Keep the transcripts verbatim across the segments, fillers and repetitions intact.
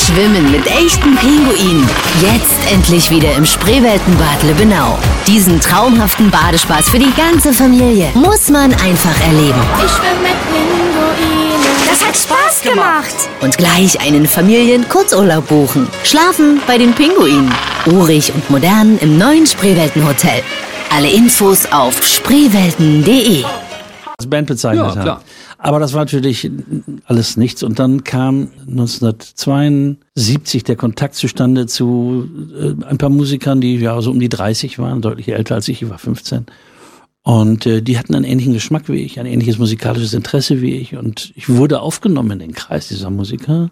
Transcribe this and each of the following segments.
Schwimmen mit echten Pinguinen. Jetzt endlich wieder im Spreeweltenbad Lübbenau. Diesen traumhaften Badespaß für die ganze Familie muss man einfach erleben. Ich schwimme mit Pinguinen. Das hat Spaß gemacht. Und gleich einen Familien-Kurzurlaub buchen. Schlafen bei den Pinguinen. Urig und modern im neuen Spreeweltenhotel. Alle Infos auf spreewelten punkt de. Als Band bezeichnet Ja, klar. haben. Aber das war natürlich alles nichts. Und dann kam neunzehnhundertzweiundsiebzig der Kontakt zustande zu äh, ein paar Musikern, die ja so um die dreißig waren, deutlich älter als ich, ich war fünfzehn. Und äh, die hatten einen ähnlichen Geschmack wie ich, ein ähnliches musikalisches Interesse wie ich. Und ich wurde aufgenommen in den Kreis dieser Musiker.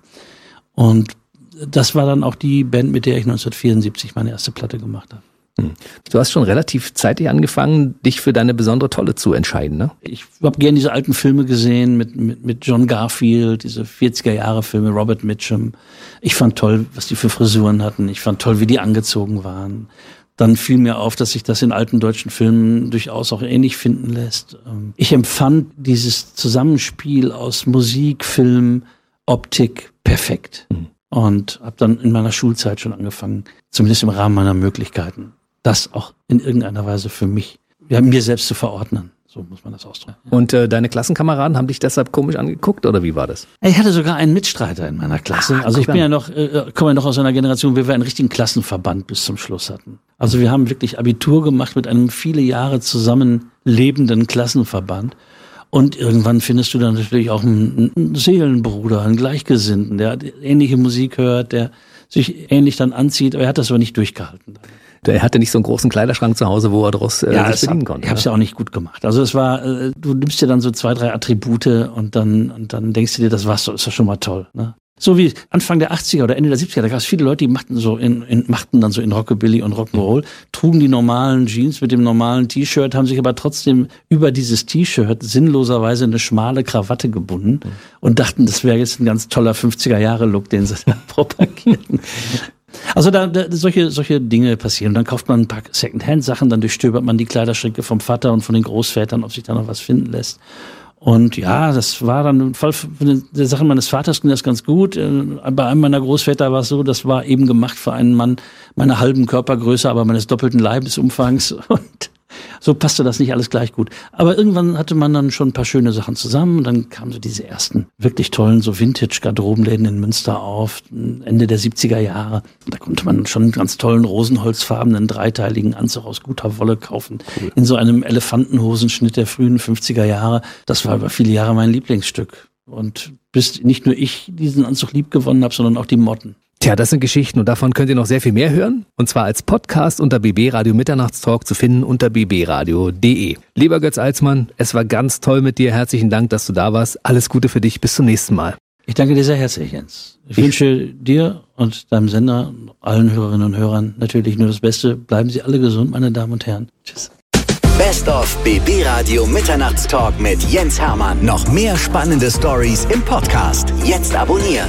Und das war dann auch die Band, mit der ich neunzehnhundertvierundsiebzig meine erste Platte gemacht habe. Du hast schon relativ zeitig angefangen, dich für deine besondere Tolle zu entscheiden, ne? Ich habe gerne diese alten Filme gesehen mit, mit, mit John Garfield, diese vierziger-Jahre-Filme, Robert Mitchum. Ich fand toll, was die für Frisuren hatten. Ich fand toll, wie die angezogen waren. Dann fiel mir auf, dass sich das in alten deutschen Filmen durchaus auch ähnlich finden lässt. Ich empfand dieses Zusammenspiel aus Musik, Film, Optik perfekt. Mhm. Und habe dann in meiner Schulzeit schon angefangen, zumindest im Rahmen meiner Möglichkeiten, das auch in irgendeiner Weise für mich, ja, mir selbst zu verordnen. So muss man das ausdrücken. Und äh, deine Klassenkameraden haben dich deshalb komisch angeguckt oder wie war das? Ich hatte sogar einen Mitstreiter in meiner Klasse. Ah, also ich guck bin an. ja noch, äh, komme ja noch aus einer Generation, wo wir einen richtigen Klassenverband bis zum Schluss hatten. Also wir haben wirklich Abitur gemacht mit einem viele Jahre zusammen lebenden Klassenverband. Und irgendwann findest du dann natürlich auch einen, einen Seelenbruder, einen Gleichgesinnten, der ähnliche Musik hört, der sich ähnlich dann anzieht. Aber er hat das aber nicht durchgehalten. Er hatte nicht so einen großen Kleiderschrank zu Hause, wo er daraus äh, Ja, sich bedienen hab, konnte. ich habe es ne? ja auch nicht gut gemacht. Also es war, äh, du nimmst dir dann so zwei, drei Attribute und dann und dann denkst du dir, das war's, so ist doch schon mal toll. Ne? So wie Anfang der achtziger oder Ende der siebziger, da gab es viele Leute, die machten so in, in machten dann so in Rockabilly und Rock'n'Roll, trugen die normalen Jeans mit dem normalen T-Shirt, haben sich aber trotzdem über dieses T-Shirt sinnloserweise eine schmale Krawatte gebunden und dachten, das wäre jetzt ein ganz toller fünfziger-Jahre-Look, den sie da propagierten. Also da, da solche solche Dinge passieren. Und dann kauft man ein paar Secondhand-Sachen, dann durchstöbert man die Kleiderschränke vom Vater und von den Großvätern, ob sich da noch was finden lässt. Und ja, das war dann im Fall der Sache meines Vaters ging das ganz gut. Bei einem meiner Großväter war es so, das war eben gemacht für einen Mann meiner halben Körpergröße, aber meines doppelten Leibesumfangs. Und so passte das nicht alles gleich gut. Aber irgendwann hatte man dann schon ein paar schöne Sachen zusammen. Und dann kamen so diese ersten wirklich tollen so Vintage-Garderobenläden in Münster auf, Ende der siebziger Jahre. Da konnte man schon einen ganz tollen rosenholzfarbenen, dreiteiligen Anzug aus guter Wolle kaufen. Cool. In so einem Elefantenhosenschnitt der frühen fünfziger Jahre. Das war über viele Jahre mein Lieblingsstück. Und bis nicht nur ich diesen Anzug lieb gewonnen habe, sondern auch die Motten. Tja, das sind Geschichten und davon könnt ihr noch sehr viel mehr hören. Und zwar als Podcast unter B B Radio Mitternachtstalk zu finden unter b b radio punkt de. Lieber Götz Alsmann, es war ganz toll mit dir. Herzlichen Dank, dass du da warst. Alles Gute für dich. Bis zum nächsten Mal. Ich danke dir sehr herzlich, Jens. Ich, ich wünsche dir und deinem Sender, allen Hörerinnen und Hörern natürlich nur das Beste. Bleiben Sie alle gesund, meine Damen und Herren. Tschüss. Best of B B Radio Mitternachtstalk mit Jens Hermann. Noch mehr spannende Stories im Podcast. Jetzt abonnieren.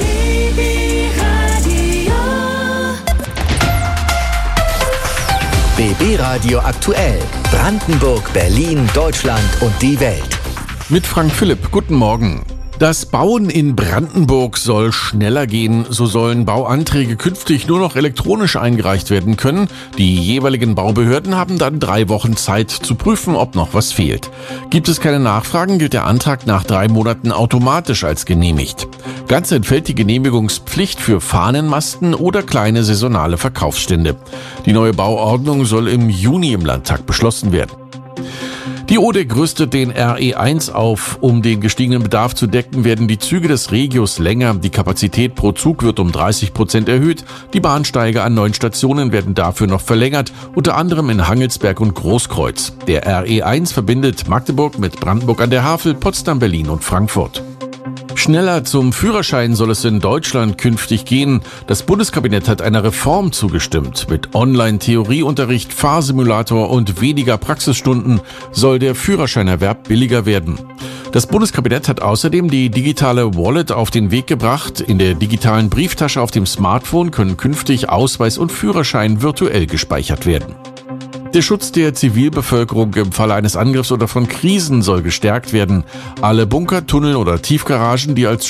B B Radio aktuell. Brandenburg, Berlin, Deutschland und die Welt. Mit Frank Philipp. Guten Morgen. Das Bauen in Brandenburg soll schneller gehen. So sollen Bauanträge künftig nur noch elektronisch eingereicht werden können. Die jeweiligen Baubehörden haben dann drei Wochen Zeit zu prüfen, ob noch was fehlt. Gibt es keine Nachfragen, gilt der Antrag nach drei Monaten automatisch als genehmigt. Ganz entfällt die Genehmigungspflicht für Fahnenmasten oder kleine saisonale Verkaufsstände. Die neue Bauordnung soll im Juni im Landtag beschlossen werden. Die O D E C rüstet den R E eins auf. Um den gestiegenen Bedarf zu decken, werden die Züge des Regios länger. Die Kapazität pro Zug wird um dreißig Prozent erhöht. Die Bahnsteige an neuen Stationen werden dafür noch verlängert, unter anderem in Hangelsberg und Großkreuz. Der R E eins verbindet Magdeburg mit Brandenburg an der Havel, Potsdam, Berlin und Frankfurt. Schneller zum Führerschein soll es in Deutschland künftig gehen. Das Bundeskabinett hat einer Reform zugestimmt. Mit Online-Theorieunterricht, Fahrsimulator und weniger Praxisstunden soll der Führerscheinerwerb billiger werden. Das Bundeskabinett hat außerdem die digitale Wallet auf den Weg gebracht. In der digitalen Brieftasche auf dem Smartphone können künftig Ausweis und Führerschein virtuell gespeichert werden. Der Schutz der Zivilbevölkerung im Falle eines Angriffs oder von Krisen soll gestärkt werden. Alle Bunker, Tunnel oder Tiefgaragen, die als